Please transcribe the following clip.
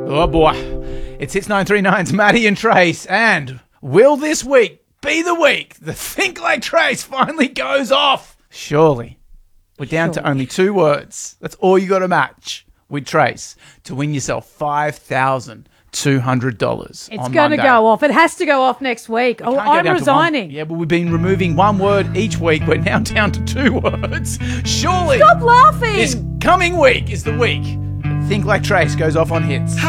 Oh boy. It's Hits 939's Maddie and Trace. And will this week be the week the Think Like Trace finally goes off? Surely. We're down to only 2 words. That's all you got to match with Trace to win yourself $5,200. It's going to go off. It has to go off next week. Can't go I'm down to resigning. Yeah, but we've been removing 1 word each week. We're now down to 2 words. Surely. Stop laughing. This coming week is the week that Think Like Trace goes off on Hits.